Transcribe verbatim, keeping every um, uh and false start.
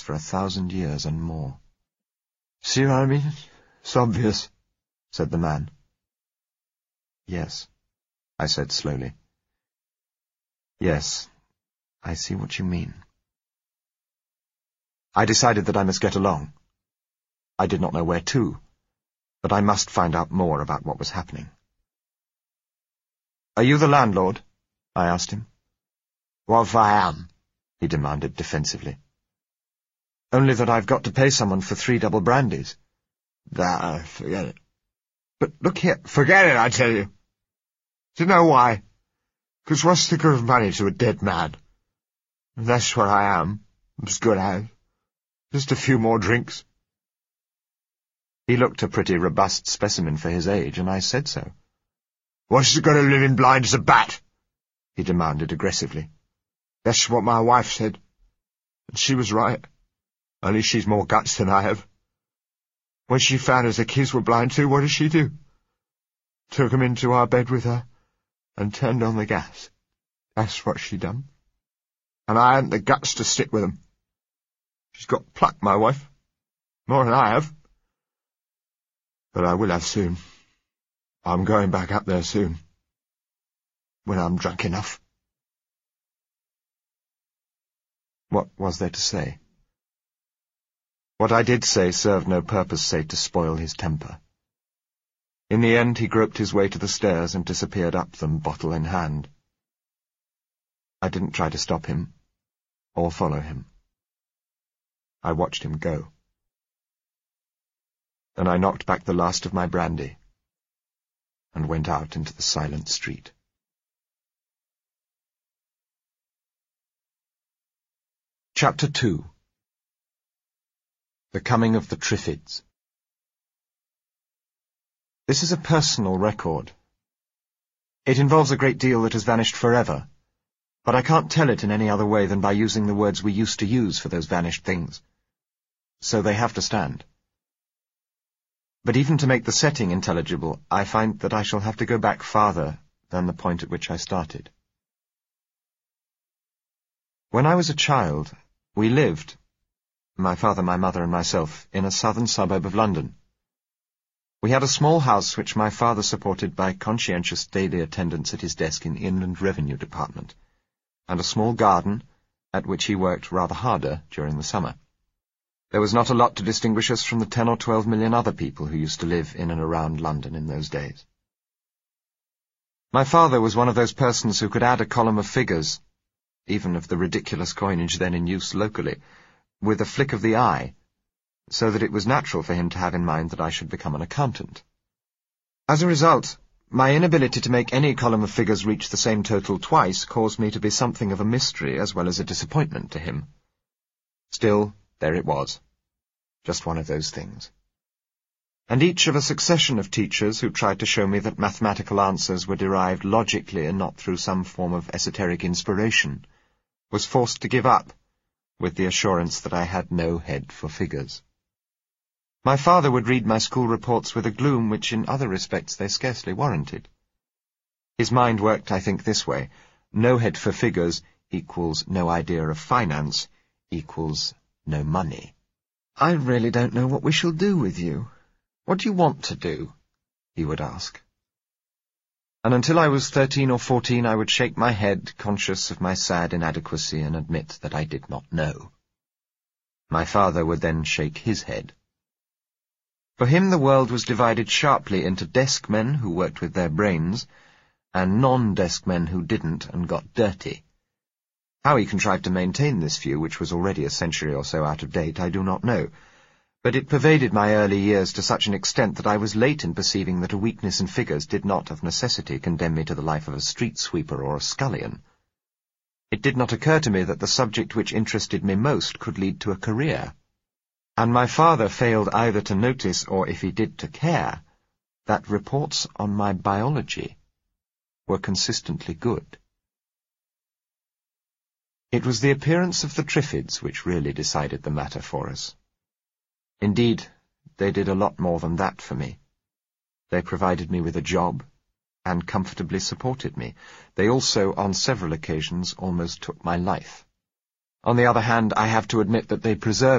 for a thousand years and more. See what I mean? It's obvious, said the man. Yes, I said slowly. Yes, I see what you mean. I decided that I must get along. I did not know where to, but I must find out more about what was happening. "Are you the landlord?" I asked him. "What if I am?" he demanded defensively. "Only that I've got to pay someone for three double brandies." Nah, forget it. "But look here—" "Forget it, I tell you. Do you know why? Because what's the good of money to a dead man? And that's what I am, as good as. Just a few more drinks." He looked a pretty robust specimen for his age, and I said so. "What's the good of living blind as a bat?" he demanded aggressively. "That's what my wife said. And she was right. Only she's more guts than I have. When she found us the kids were blind too, what did she do? Took 'em into our bed with her and turned on the gas. That's what she done. And I hadn't the guts to stick with 'em. She's got pluck, my wife. More than I have. But I will have soon. I'm going back up there soon. When I'm drunk enough." What was there to say? What I did say served no purpose save to spoil his temper. In the end he groped his way to the stairs and disappeared up them, bottle in hand. I didn't try to stop him, or follow him. I watched him go. And I knocked back the last of my brandy, and went out into the silent street. Chapter two. The Coming of the Triffids. This is a personal record. It involves a great deal that has vanished forever, but I can't tell it in any other way than by using the words we used to use for those vanished things. So they have to stand. But even to make the setting intelligible, I find that I shall have to go back farther than the point at which I started. When I was a child, we lived, my father, my mother, and myself, in a southern suburb of London. We had a small house which my father supported by conscientious daily attendance at his desk in the Inland Revenue Department, and a small garden at which he worked rather harder during the summer. There was not a lot to distinguish us from the ten or twelve million other people who used to live in and around London in those days. My father was one of those persons who could add a column of figures, even of the ridiculous coinage then in use locally, with a flick of the eye, so that it was natural for him to have in mind that I should become an accountant. As a result, my inability to make any column of figures reach the same total twice caused me to be something of a mystery as well as a disappointment to him. Still, there it was. Just one of those things. And each of a succession of teachers who tried to show me that mathematical answers were derived logically and not through some form of esoteric inspiration was forced to give up, with the assurance that I had no head for figures. My father would read my school reports with a gloom which in other respects they scarcely warranted. His mind worked, I think, this way. No head for figures equals no idea of finance equals no money. "I really don't know what we shall do with you. What do you want to do?" he would ask. And until I was thirteen or fourteen I would shake my head, conscious of my sad inadequacy, and admit that I did not know. My father would then shake his head. For him the world was divided sharply into desk men who worked with their brains, and non-desk men who didn't and got dirty. How he contrived to maintain this view, which was already a century or so out of date, I do not know, but it pervaded my early years to such an extent that I was late in perceiving that a weakness in figures did not of necessity condemn me to the life of a street sweeper or a scullion. It did not occur to me that the subject which interested me most could lead to a career. And my father failed either to notice, or if he did to care, that reports on my biology were consistently good. It was the appearance of the Triffids which really decided the matter for us. Indeed, they did a lot more than that for me. They provided me with a job, and comfortably supported me. They also, on several occasions, almost took my life. On the other hand, I have to admit that they preserved